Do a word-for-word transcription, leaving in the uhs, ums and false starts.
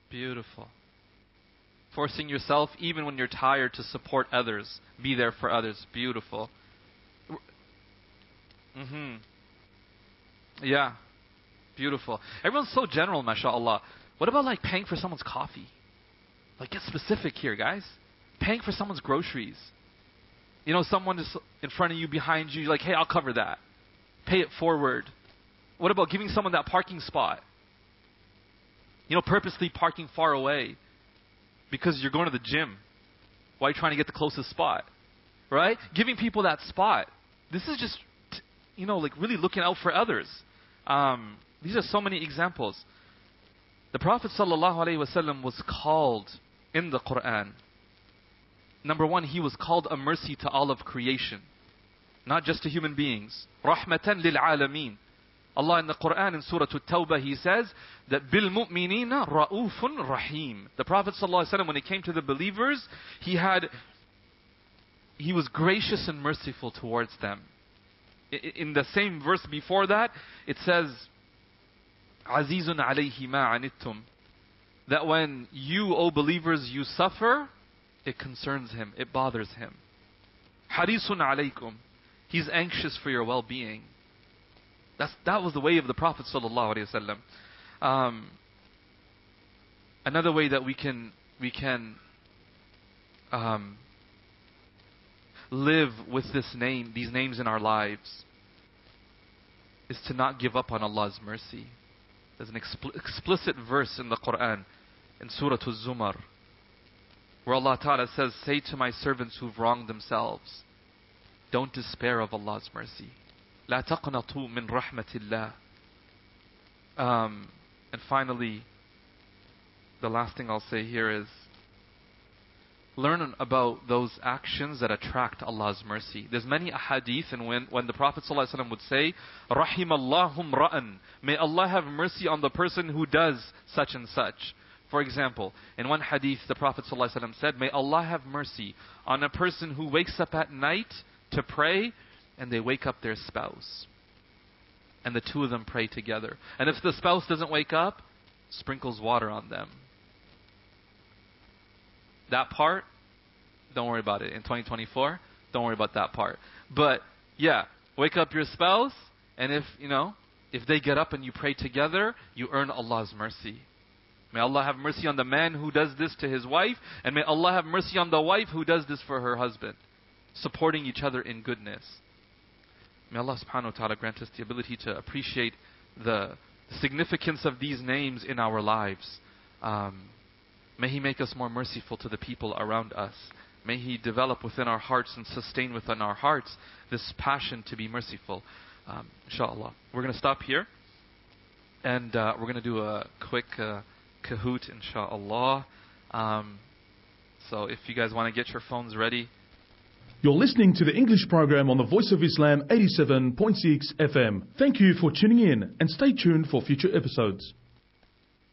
Beautiful. Forcing yourself, even when you're tired, to support others. Be there for others. Beautiful. Mm-hmm. Yeah. Beautiful. Everyone's so general, mashallah. What about like paying for someone's coffee? Like, get specific here, guys. Paying for someone's groceries. You know, someone is in front of you, behind you, you're like, hey, I'll cover that. Pay it forward. What about giving someone that parking spot? You know, purposely parking far away because you're going to the gym. Why are you trying to get the closest spot? Right? Giving people that spot. This is just, you know, like really looking out for others. Um, these are so many examples. The Prophet ﷺ was called in the Quran. Number one, he was called a mercy to all of creation. Not just to human beings. Rahmatan lil alameen. Allah in the Quran in Surah At-Tawbah, He says that bil mu'minina ra'ufun rahim. The Prophet ﷺ, when it came to the believers, he had, he was gracious and merciful towards them. In the same verse before that, it says, Azizun alayhi ma anittum. That when you, O believers, you suffer, it concerns Him, it bothers Him. Harisun alaykum. He's anxious for your well-being. That's, that was the way of the Prophet ﷺ. Um, another way that we can we can um, live with this name, these names in our lives, is to not give up on Allah's mercy. There's an expl- explicit verse in the Quran, in Surah Az-Zumar, where Allah Ta'ala says, say to my servants who've wronged themselves, don't despair of Allah's mercy. لا تقنطوا من رحمة الله. Um, and finally, the last thing I'll say here is, learn about those actions that attract Allah's mercy. There's many ahadith, and when, when the Prophet ﷺ would say, رَحِمَ اللَّهُ امْرَأً, may Allah have mercy on the person who does such and such. For example, in one hadith, the Prophet ﷺ said, may Allah have mercy on a person who wakes up at night to pray, and they wake up their spouse. And the two of them pray together. And if the spouse doesn't wake up, sprinkles water on them. That part, don't worry about it. In twenty twenty-four, don't worry about that part. But, yeah, wake up your spouse, and if, you know, if they get up and you pray together, you earn Allah's mercy. May Allah have mercy on the man who does this to his wife, and may Allah have mercy on the wife who does this for her husband. Supporting each other in goodness. May Allah subhanahu wa ta'ala grant us the ability to appreciate the significance of these names in our lives. Um, may He make us more merciful to the people around us. May He develop within our hearts and sustain within our hearts this passion to be merciful. Um, inshallah. We're going to stop here. And uh, we're going to do a quick uh, kahoot, inshallah. Um, so if you guys want to get your phones ready. You're listening to the English program on the Voice of Islam eighty-seven point six F M. Thank you for tuning in and stay tuned for future episodes.